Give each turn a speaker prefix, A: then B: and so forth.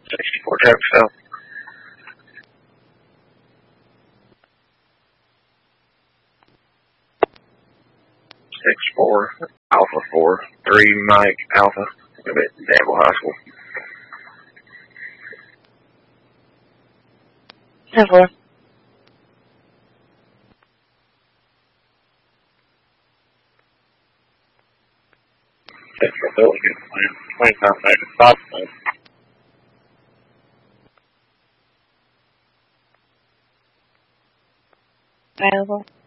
A: 64 Traffic South. 6-4 Alpha 4 3 Mike Alpha at Danville High School.
B: 10-4.
A: Central Philly gets planned 25 seconds. Stop plan.
B: Available.